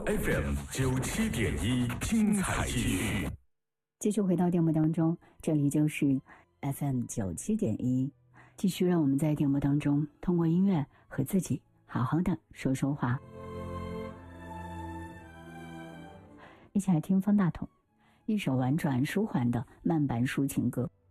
FM 97.1，精彩继续。 继续回到电波当中，这里就是 FM 97.1，继续让我们在电波当中通过音乐和自己好好的说说话。一起来听方大同一首婉转舒缓的慢板抒情歌。